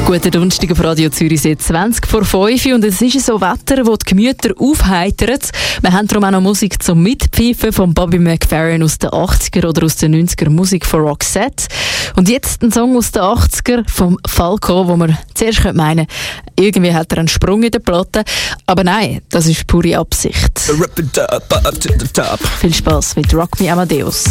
Guten Donnerstag auf Radio Zürichsee, 20 vor 5 und es ist so Wetter, das die Gemüter aufheitert. Wir haben darum auch noch Musik zum Mitpfeifen von Bobby McFerrin aus den 80er oder aus den 90er, Musik von Roxette. Und jetzt ein Song aus den 80er vom Falco, wo man zuerst meinen könnte, irgendwie hat er einen Sprung in der Platte. Aber nein, das ist pure Absicht. Viel Spaß mit Rock Me Amadeus.